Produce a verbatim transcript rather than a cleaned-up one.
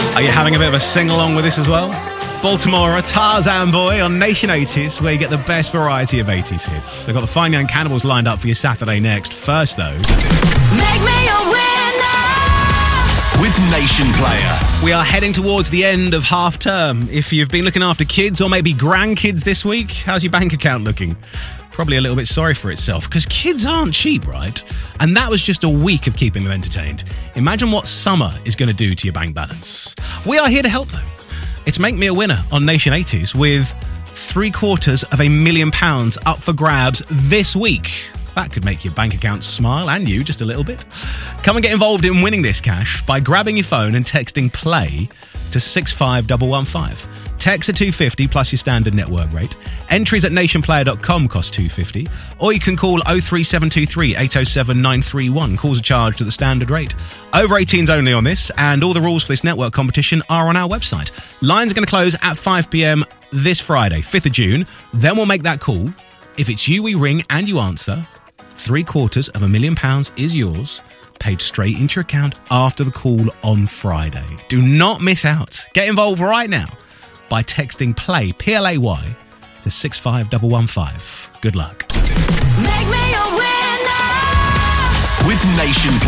Are you having a bit of a sing-along with this as well? Baltimore, a Tarzan Boy on Nation eighties, where you get the best variety of eighties hits. I've got the Fine Young Cannibals lined up for you Saturday next. First, though, Make me a winner with Nation Player. We are heading towards the end of half term. If you've been looking after kids or maybe grandkids this week, how's your bank account looking? Probably a little bit sorry for itself, because kids aren't cheap, right? And that was just a week of keeping them entertained. Imagine what summer is going to do to your bank balance. We are here to help, though. It's Make Me a Winner on Nation eighties with three quarters of a million pounds up for grabs this week. That could make your bank account smile, and you, just a little bit. Come and get involved in winning this cash by grabbing your phone and texting PLAY to six five one one five. Text at two fifty plus your standard network rate. Entries at nation player dot com cost two fifty. Or you can call oh three seven two three eight oh seven nine three one. Calls are charged at the standard rate. Over eighteens only on this, and all the rules for this network competition are on our website. Lines are going to close at five p.m. this Friday, fifth of June. Then we'll make that call. If it's you we ring and you answer, three quarters of a million pounds is yours, paid straight into your account after the call on Friday. Do not miss out. Get involved right now by texting PLAY, P L A Y, to six five one one five. Good luck. Make me a winner With Nation Player.